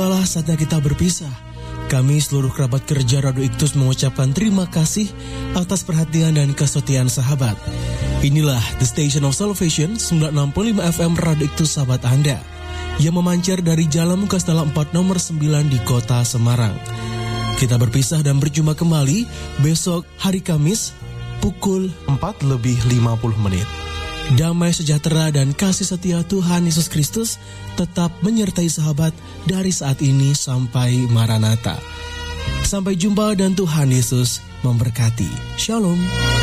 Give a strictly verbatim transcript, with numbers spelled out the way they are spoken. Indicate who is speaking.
Speaker 1: Itulah saatnya kita berpisah. Kami seluruh kerabat kerja Radio Iktus mengucapkan terima kasih atas perhatian dan kesetiaan sahabat. Inilah The Station of Salvation sembilan puluh enam koma lima F M Radio Iktus sahabat Anda yang memancar dari Jalan Muka Dalam empat nomor sembilan di Kota Semarang. Kita berpisah dan berjumpa kembali besok hari Kamis pukul empat lebih lima puluh menit. Damai sejahtera dan kasih setia Tuhan Yesus Kristus tetap menyertai sahabat dari saat ini sampai Maranatha. Sampai jumpa dan Tuhan Yesus memberkati. Shalom.